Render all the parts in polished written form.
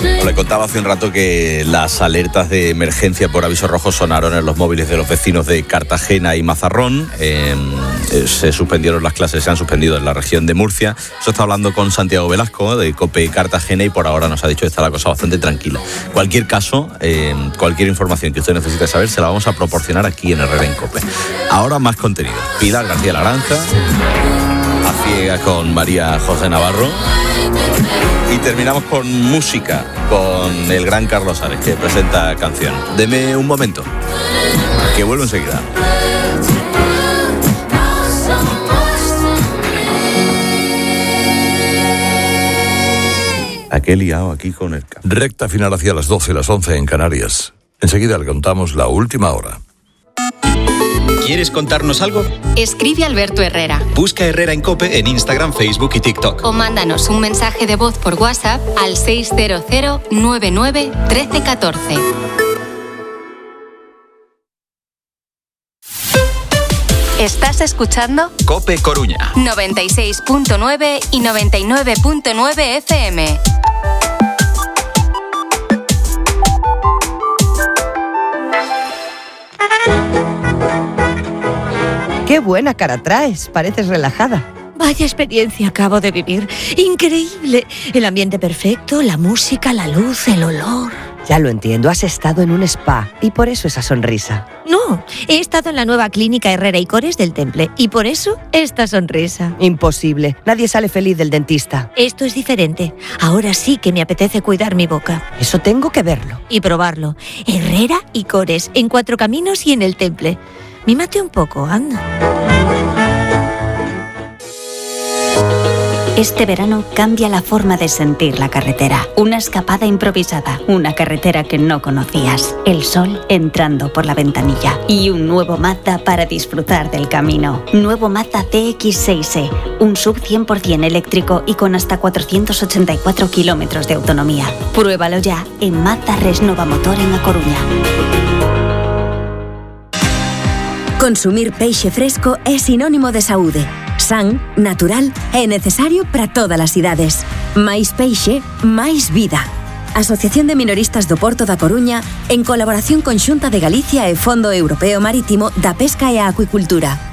Le contaba hace un rato que las alertas de emergencia por aviso rojo sonaron en los móviles de los vecinos de Cartagena y Mazarrón. Se suspendieron las clases, se han suspendido en la región de Murcia. Eso está hablando con Santiago Velasco de COPE Cartagena y por ahora nos ha dicho que está la cosa bastante tranquila. Cualquier caso, cualquier información que usted necesite saber se la vamos a proporcionar aquí en Herrera en COPE. Ahora más contenido. Pilar García Laranja, a ciegas con María José Navarro. Y terminamos con música, con el gran Carlos Ares, que presenta canción. Deme un momento, que vuelvo enseguida. ¿A qué he liado aquí con el café? Recta final hacia las 12, las 11 en Canarias. Enseguida le contamos la última hora. ¿Quieres contarnos algo? Escribe Alberto Herrera. Busca Herrera en COPE en Instagram, Facebook y TikTok. O mándanos un mensaje de voz por WhatsApp al 600 99 13 14. ¿Estás escuchando? COPE Coruña. 96.9 y 99.9 FM. ¡Qué buena cara traes! Pareces relajada. Vaya experiencia acabo de vivir. Increíble. El ambiente perfecto, la música, la luz, el olor. Ya lo entiendo, has estado en un spa y por eso esa sonrisa. No, he estado en la nueva clínica Herrera y Cores del Temple y por eso esta sonrisa. Imposible, nadie sale feliz del dentista. Esto es diferente. Ahora sí que me apetece cuidar mi boca. Eso tengo que verlo. Y probarlo. Herrera y Cores, en Cuatro Caminos y en el Temple. Mímate un poco, anda. Este verano cambia la forma de sentir la carretera. Una escapada improvisada, una carretera que no conocías, el sol entrando por la ventanilla y un nuevo Mazda para disfrutar del camino. Nuevo Mazda CX-6e, un sub 100% eléctrico y con hasta 484 kilómetros de autonomía. Pruébalo ya en Mazda Resnova Motor en A Coruña. Consumir peixe fresco é sinónimo de saúde. San, natural e necesario para todas as idades. Máis peixe, máis vida. Asociación de Minoristas do Porto da Coruña, en colaboración con Xunta de Galicia e Fondo Europeo Marítimo da Pesca e a Acuicultura.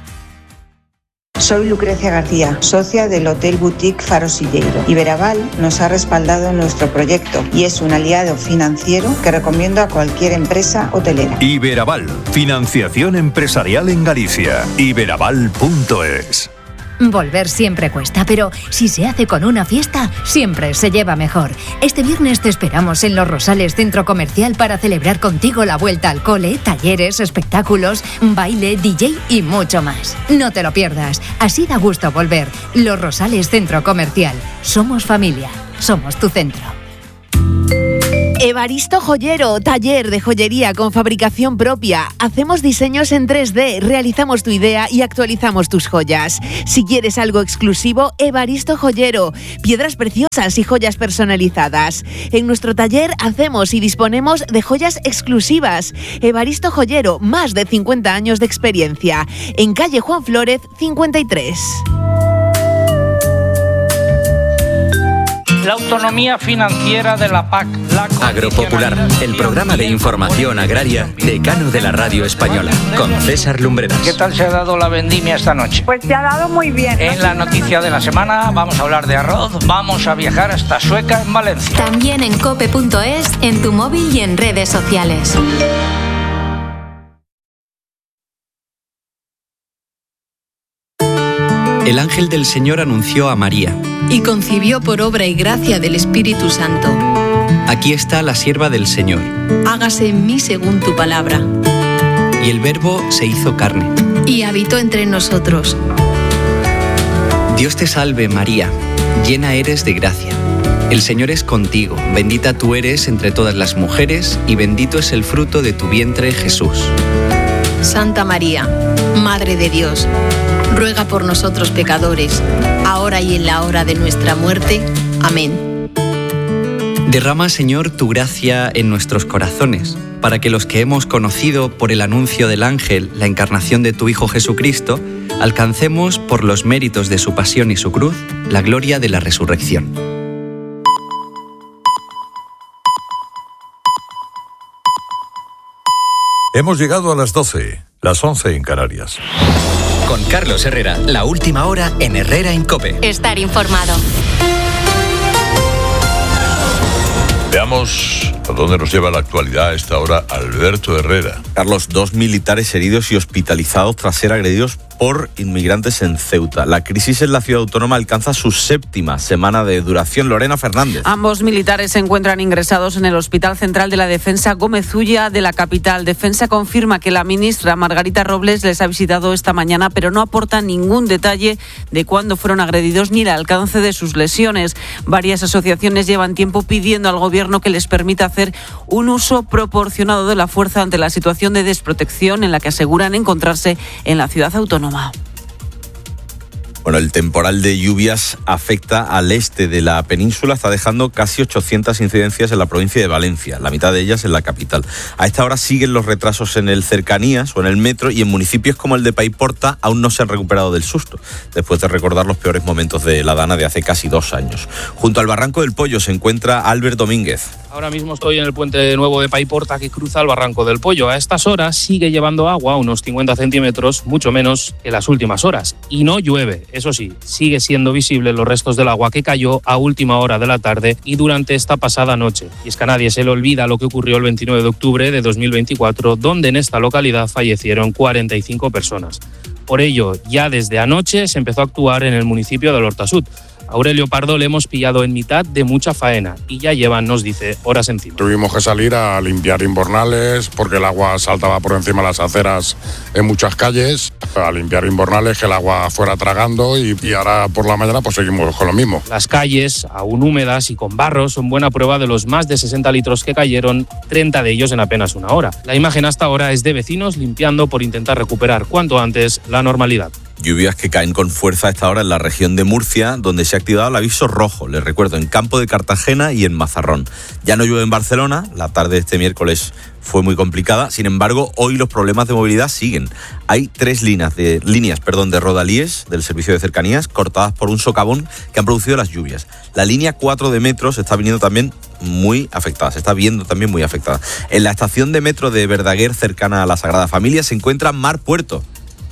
Soy Lucrecia García, socia del Hotel Boutique Faro Silleiro. Iberaval nos ha respaldado en nuestro proyecto y es un aliado financiero que recomiendo a cualquier empresa hotelera. Iberaval, financiación empresarial en Galicia. Iberaval.es. Volver siempre cuesta, pero si se hace con una fiesta, siempre se lleva mejor. Este viernes te esperamos en Los Rosales Centro Comercial para celebrar contigo la vuelta al cole, talleres, espectáculos, baile, DJ y mucho más. No te lo pierdas, así da gusto volver. Los Rosales Centro Comercial. Somos familia, somos tu centro. Evaristo Joyero, taller de joyería con fabricación propia. Hacemos diseños en 3D, realizamos tu idea y actualizamos tus joyas. Si quieres algo exclusivo, Evaristo Joyero. Piedras preciosas y joyas personalizadas. En nuestro taller hacemos y disponemos de joyas exclusivas. Evaristo Joyero, más de 50 años de experiencia. En calle Juan Flórez, 53. La autonomía financiera de la PAC. Agropopular, el programa de información agraria decano de la radio española, con César Lumbreras. ¿Qué tal se ha dado la vendimia esta noche? Pues se ha dado muy bien. En la noticia de la semana vamos a hablar de arroz, vamos a viajar hasta Sueca en Valencia. También en cope.es, en tu móvil y en redes sociales. El ángel del Señor anunció a María. Y concibió por obra y gracia del Espíritu Santo. Aquí está la sierva del Señor. Hágase en mí según tu palabra. Y el Verbo se hizo carne. Y habitó entre nosotros. Dios te salve, María, llena eres de gracia. El Señor es contigo, bendita tú eres entre todas las mujeres, y bendito es el fruto de tu vientre, Jesús. Santa María, Madre de Dios, ruega por nosotros pecadores, ahora y en la hora de nuestra muerte. Amén. Derrama, Señor, tu gracia en nuestros corazones, para que los que hemos conocido por el anuncio del ángel la encarnación de tu Hijo Jesucristo, alcancemos, por los méritos de su pasión y su cruz, la gloria de la resurrección. Hemos llegado a las 12, las 11 en Canarias. Con Carlos Herrera, la última hora en Herrera en COPE. Estar informado. Veamos a dónde nos lleva la actualidad a esta hora Alberto Herrera. Carlos, 2 militares heridos y hospitalizados tras ser agredidos por inmigrantes en Ceuta. La crisis en la ciudad autónoma alcanza su 7ª semana de duración. Lorena Fernández. Ambos militares se encuentran ingresados en el Hospital Central de la Defensa Gómez Ulla de la capital. Defensa confirma que la ministra Margarita Robles les ha visitado esta mañana, pero no aporta ningún detalle de cuándo fueron agredidos ni el alcance de sus lesiones. Varias asociaciones llevan tiempo pidiendo al gobierno que les permita hacer un uso proporcionado de la fuerza ante la situación de desprotección en la que aseguran encontrarse en la ciudad autónoma. Bueno, el temporal de lluvias afecta al este de la península, está dejando casi 800 incidencias en la provincia de Valencia, la mitad de ellas en la capital. A esta hora siguen los retrasos en el Cercanías o en el metro, y en municipios como el de Paiporta aún no se han recuperado del susto, después de recordar los peores momentos de la Dana de hace casi 2 años. Junto al Barranco del Pollo se encuentra Albert Domínguez. Ahora mismo estoy en el puente nuevo de Paiporta que cruza el Barranco del Pollo. A estas horas sigue llevando agua, unos 50 centímetros, mucho menos que las últimas horas. Y no llueve, eso sí, sigue siendo visible los restos del agua que cayó a última hora de la tarde y durante esta pasada noche. Y es que a nadie se le olvida lo que ocurrió el 29 de octubre de 2024, donde en esta localidad fallecieron 45 personas. Por ello, ya desde anoche se empezó a actuar en el municipio de Horta-Sud. Aurelio Pardo le hemos pillado en mitad de mucha faena y ya llevan, nos dice, horas encima. Tuvimos que salir a limpiar invernales porque el agua saltaba por encima de las aceras en muchas calles, a limpiar invernales, que el agua fuera tragando y ahora por la mañana pues seguimos con lo mismo. Las calles, aún húmedas y con barro, son buena prueba de los más de 60 litros que cayeron, 30 de ellos en apenas una hora. La imagen hasta ahora es de vecinos limpiando por intentar recuperar cuanto antes la normalidad. Lluvias que caen con fuerza a esta hora en la región de Murcia, donde se ha activado el aviso rojo, les recuerdo, en Campo de Cartagena y en Mazarrón. Ya no llueve en Barcelona, la tarde de este miércoles fue muy complicada, sin embargo, hoy los problemas de movilidad siguen. Hay 3 líneas de rodalíes del servicio de cercanías cortadas por un socavón que han producido las lluvias. La línea 4 de metro se está viendo también muy afectada. En la estación de metro de Verdaguer, cercana a la Sagrada Familia, se encuentra Mar Puerto.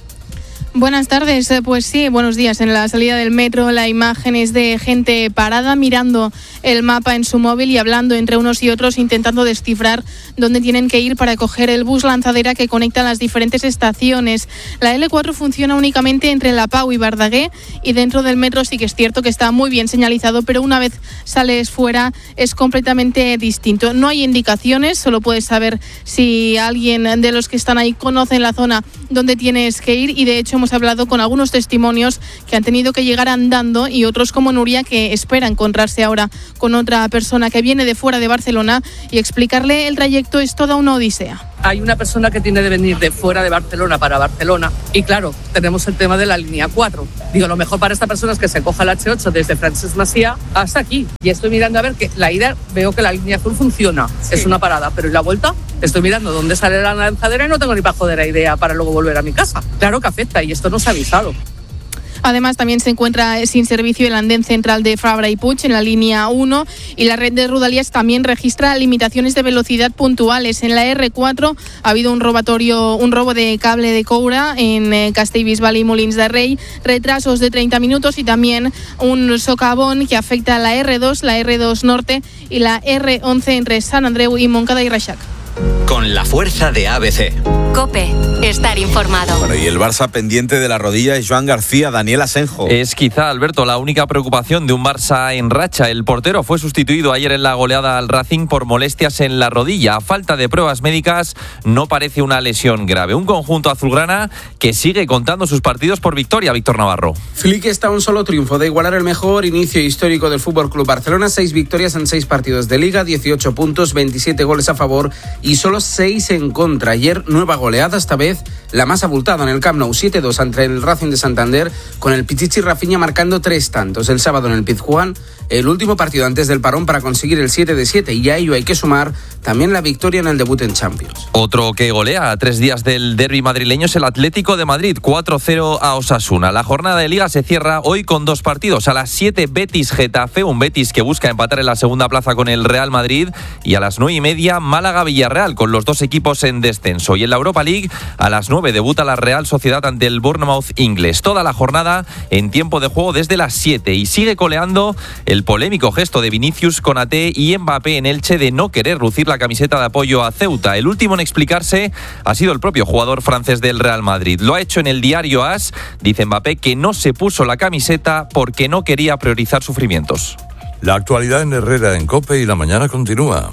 Buenas tardes, pues sí, buenos días. En la salida del metro la imagen es de gente parada mirando el mapa en su móvil y hablando entre unos y otros, intentando descifrar dónde tienen que ir para coger el bus lanzadera que conecta las diferentes estaciones. La L4 funciona únicamente entre La Pau y Verdaguer, y dentro del metro sí que es cierto que está muy bien señalizado, pero una vez sales fuera es completamente distinto. No hay indicaciones, solo puedes saber si alguien de los que están ahí conoce la zona donde tienes que ir, y de hecho hemos hablado con algunos testimonios que han tenido que llegar andando y otros como Nuria, que espera encontrarse ahora con otra persona que viene de fuera de Barcelona, y explicarle el trayecto es toda una odisea. Hay una persona que tiene de venir de fuera de Barcelona para Barcelona y claro, tenemos el tema de la línea 4. Digo, lo mejor para esta persona es que se coja el H8 desde Francesc Macià hasta aquí. Y estoy mirando a ver que la ida, veo que la línea azul funciona, sí. Es una parada, pero ¿y la vuelta? Estoy mirando dónde sale la lanzadera y no tengo ni para joder la idea para luego volver a mi casa. Claro que afecta, y esto no se ha avisado. Además, también se encuentra sin servicio el andén central de Fabra y Puig en la línea 1, y la red de Rodalies también registra limitaciones de velocidad puntuales. En la R4 ha habido un robo de cable de coure en Castellbisbal y Molins de Rey, retrasos de 30 minutos y también un socavón que afecta a la R2, la R2 Norte y la R11 entre Sant Andreu y Montcada y Reixac. Con la fuerza de ABC. COPE, estar informado. Bueno, y el Barça pendiente de la rodilla es Joan García, Daniel Asenjo. Es quizá, Alberto, la única preocupación de un Barça en racha. El portero fue sustituido ayer en la goleada al Racing por molestias en la rodilla. A falta de pruebas médicas, no parece una lesión grave. Un conjunto azulgrana que sigue contando sus partidos por victoria, Víctor Navarro. Flick está a un solo triunfo de igualar el mejor inicio histórico del FC Barcelona. 6 victorias en 6 partidos de Liga, 18 puntos, 27 goles a favor y solo 6 en contra. Ayer nueva goleada, esta vez la más abultada en el Camp Nou, 7-2 ante el Racing de Santander, con el Pichichi Rafinha marcando 3 tantos. El sábado en el Pizjuán el último partido antes del parón para conseguir el 7-7 y a ello hay que sumar también la victoria en el debut en Champions. Otro que golea a 3 días del derbi madrileño es el Atlético de Madrid, 4-0 a Osasuna. La jornada de Liga se cierra hoy con 2 partidos. A las 7 Betis-Getafe, un Betis que busca empatar en la segunda plaza con el Real Madrid, y a las 9:30 Málaga-Villarreal, con los 2 equipos en descenso. Y en la Europa League a las 9 debuta la Real Sociedad ante el Bournemouth inglés. Toda la jornada en tiempo de juego desde las 7, y sigue coleando el polémico gesto de Vinicius, Konaté y Mbappé en Elche de no querer lucir la camiseta de apoyo a Ceuta. El último en explicarse ha sido el propio jugador francés del Real Madrid. Lo ha hecho en el diario AS. Dice Mbappé que no se puso la camiseta porque no quería priorizar sufrimientos. La actualidad en Herrera en COPE y la mañana continúa.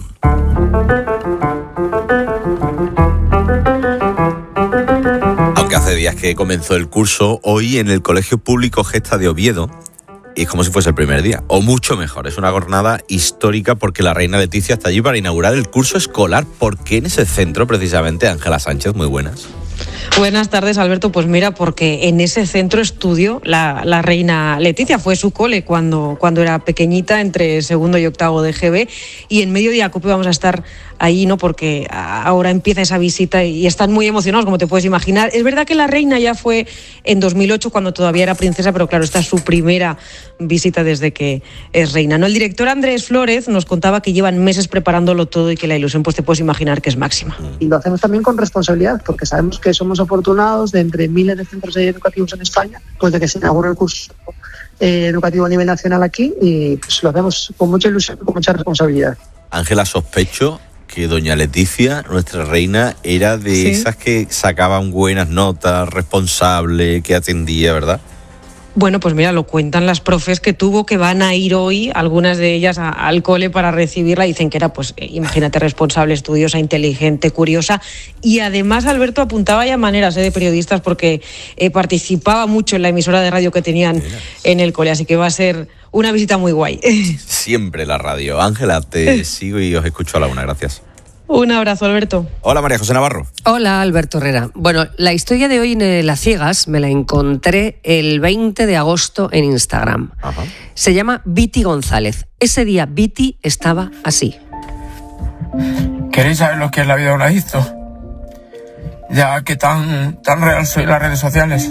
Aunque hace días que comenzó el curso, hoy en el Colegio Público Gesta de Oviedo, y es como si fuese el primer día, o mucho mejor. Es una jornada histórica porque la reina Leticia está allí para inaugurar el curso escolar. ¿Por qué en ese centro precisamente? Ángela Sánchez, muy buenas. Buenas tardes, Alberto. Pues mira, porque en ese centro estudió la reina Leticia. Fue su cole cuando era pequeñita, entre segundo y octavo de GB. Y en Mediodía Cope vamos a estar ahí, ¿no? Porque ahora empieza esa visita y están muy emocionados, como te puedes imaginar. Es verdad que la reina ya fue en 2008, cuando todavía era princesa, pero claro, esta es su primera visita desde que es reina, ¿no? El director Andrés Flórez nos contaba que llevan meses preparándolo todo y que la ilusión, pues te puedes imaginar que es máxima. Y lo hacemos también con responsabilidad, porque sabemos que somos afortunados de entre miles de centros educativos en España, pues de que se inaugure el curso educativo a nivel nacional aquí, y pues lo hacemos con mucha ilusión y con mucha responsabilidad. Ángela, sospecho que doña Leticia, nuestra reina, era de esas que sacaban buenas notas, responsable, que atendía, ¿verdad? Bueno, pues mira, lo cuentan las profes que tuvo, que van a ir hoy, algunas de ellas al cole para recibirla. Dicen que era, pues, imagínate, responsable, estudiosa, inteligente, curiosa. Y además, Alberto, apuntaba ya maneras de periodistas, porque participaba mucho en la emisora de radio que tenían en el cole. Así que va a ser una visita muy guay. Siempre la radio. Ángela, te sigo y os escucho a la una. Gracias. Un abrazo, Alberto. Hola, María José Navarro. Hola, Alberto Herrera. Bueno, la historia de hoy en Las Ciegas me la encontré el 20 de agosto en Instagram. Ajá. Se llama Viti González. Ese día Viti estaba así. ¿Queréis saber lo que es la vida de un adicto? Ya que tan real soy en las redes sociales.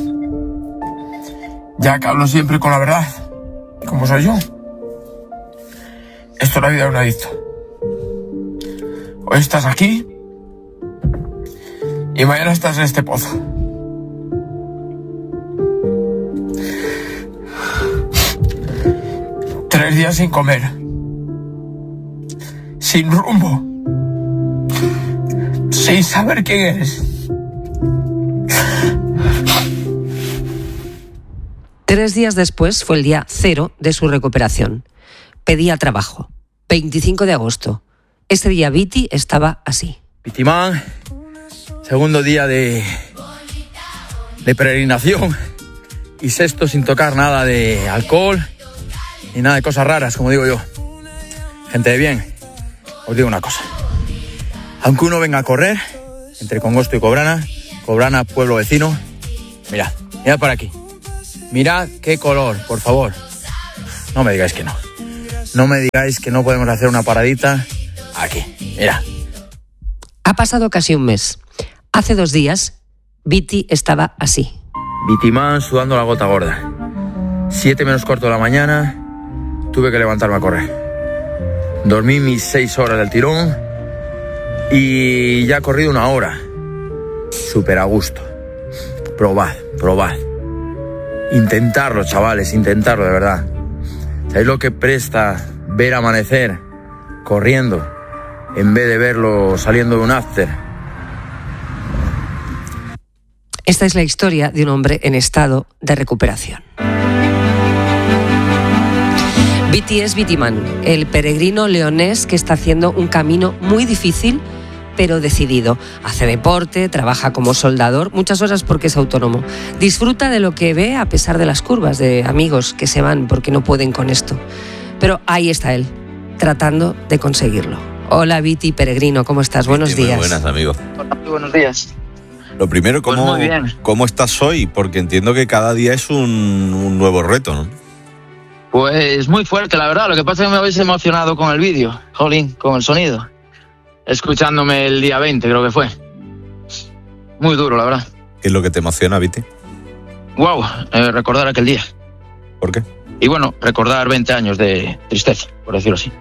Ya que hablo siempre con la verdad, como soy yo. Esto es la vida de un adicto. Hoy estás aquí y mañana estás en este pozo. Tres días sin comer, sin rumbo, sin saber quién eres. 3 días después fue el día 0 de su recuperación. Pedía trabajo. 25 de agosto. Ese día Viti estaba así. Vitimán, segundo día de peregrinación y sexto sin tocar nada de alcohol ni nada de cosas raras, como digo yo. Gente de bien, os digo una cosa. Aunque uno venga a correr entre Congosto y Cobrana, pueblo vecino, mirad por aquí. Mirad qué color, por favor. No me digáis que no. No me digáis que no podemos hacer una paradita aquí, mira. Ha pasado casi un mes. Hace 2 días, Viti estaba así. Vitimán sudando la gota gorda. 7 menos cuarto de la mañana, tuve que levantarme a correr. Dormí mis 6 horas del tirón y ya he corrido 1 hora. Súper a gusto. Probad. Intentarlo, chavales, intentarlo de verdad. ¿Sabéis lo que presta ver amanecer corriendo en vez de verlo saliendo de un after? Esta es la historia de un hombre en estado de recuperación. Viti es Vitimán, el peregrino leonés que está haciendo un camino muy difícil, pero decidido. Hace deporte, trabaja como soldador, muchas horas porque es autónomo. Disfruta de lo que ve a pesar de las curvas, de amigos que se van porque no pueden con esto. Pero ahí está él, tratando de conseguirlo. Hola Viti, peregrino, ¿cómo estás? Buenos días. Muy buenas, amigo. Hola, muy buenos días. Lo primero, ¿cómo, pues ¿cómo estás hoy? Porque entiendo que cada día es un nuevo reto, ¿no? Pues muy fuerte, la verdad. Lo que pasa es que me habéis emocionado con el vídeo, jolín, con el sonido. Escuchándome el día 20, creo que fue. Muy duro, la verdad. ¿Qué es lo que te emociona, Viti? Wow, recordar aquel día. ¿Por qué? Y bueno, recordar 20 años de tristeza, por decirlo así.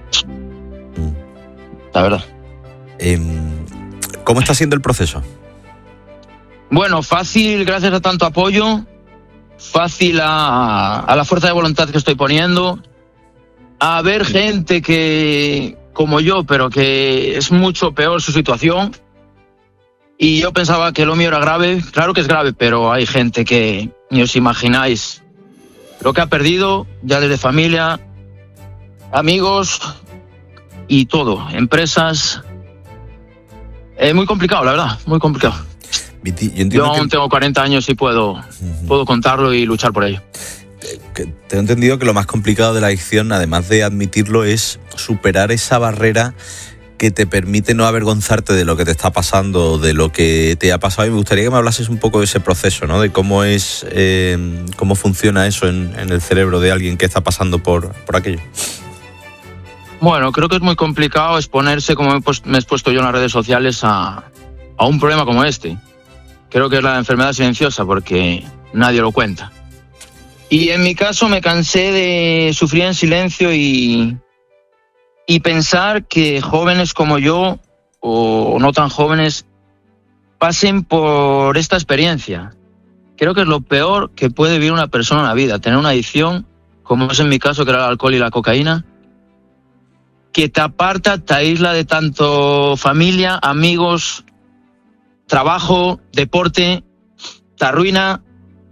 La verdad. ¿Cómo está siendo el proceso? Bueno, fácil gracias a tanto apoyo, fácil a la fuerza de voluntad que estoy poniendo, a ver gente que, como yo, pero que es mucho peor su situación. Y yo pensaba que lo mío era grave, claro que es grave, pero hay gente que ni os imagináis lo que ha perdido, ya desde familia, amigos y todo, empresas. Muy complicado, la verdad, muy complicado. Viti, yo aún tengo 40 años y puedo contarlo y luchar por ello. Tengo entendido que lo más complicado de la adicción, además de admitirlo, es superar esa barrera que te permite no avergonzarte de lo que te está pasando, de lo que te ha pasado. Y me gustaría que me hablases un poco de ese proceso, ¿no? De cómo es, cómo funciona eso en el cerebro de alguien que está pasando por aquello. Bueno, creo que es muy complicado exponerse, como me he expuesto yo en las redes sociales, a un problema como este. Creo que es la enfermedad silenciosa, porque nadie lo cuenta. Y en mi caso me cansé de sufrir en silencio y pensar que jóvenes como yo, o no tan jóvenes, pasen por esta experiencia. Creo que es lo peor que puede vivir una persona en la vida, tener una adicción, como es en mi caso, que era el alcohol y la cocaína, que te aparta, te aísla de tanto familia, amigos, trabajo, deporte, te arruina.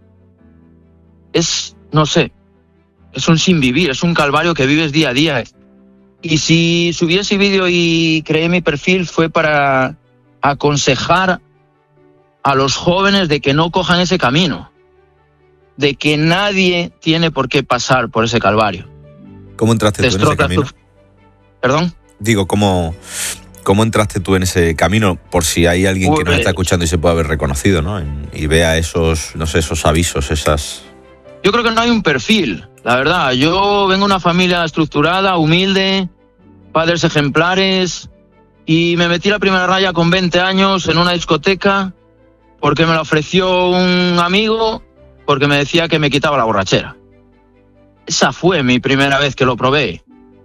Es, no sé, es un sin vivir, es un calvario que vives día a día. Y si subí ese vídeo y creé mi perfil fue para aconsejar a los jóvenes de que no cojan ese camino, de que nadie tiene por qué pasar por ese calvario. ¿Cómo entraste tú en ese camino? ¿Perdón? Digo, ¿cómo entraste tú en ese camino? Por si hay alguien que nos está escuchando y se puede haber reconocido, ¿no? Y vea esos, no sé, esos avisos, esas... Yo creo que no hay un perfil, la verdad. Yo vengo de una familia estructurada, humilde, padres ejemplares, y me metí la primera raya con 20 años en una discoteca porque me la ofreció un amigo, porque me decía que me quitaba la borrachera. Esa fue mi primera vez que lo probé.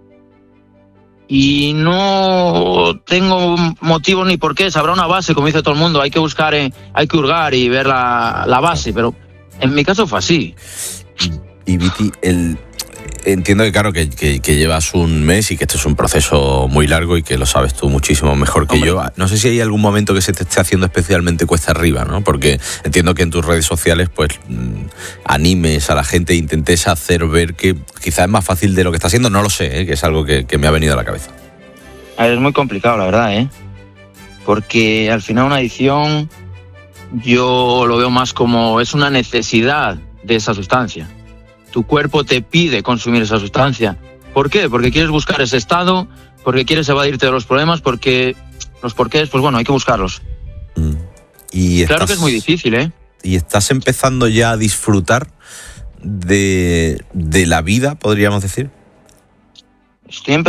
Y no tengo motivos ni por qué, habrá una base, como dice todo el mundo, hay que buscar, hay que hurgar y ver la base, pero en mi caso fue así. Y Viti, entiendo que claro que llevas un mes y que esto es un proceso muy largo y que lo sabes tú muchísimo mejor que yo. No sé si hay algún momento que se te esté haciendo especialmente cuesta arriba, ¿no? Porque entiendo que en tus redes sociales pues animes a la gente e intentes hacer ver que quizás es más fácil de lo que está haciendo. No lo sé, que es algo que me ha venido a la cabeza. Es muy complicado, la verdad, porque al final una adicción yo lo veo más como es una necesidad de esa sustancia. Tu cuerpo te pide consumir esa sustancia. ¿Por qué? Porque quieres buscar ese estado, porque quieres evadirte de los problemas, porque los porqués, pues bueno, hay que buscarlos. Claro que es muy difícil, Y estás empezando ya a disfrutar de la vida, podríamos decir. Estoy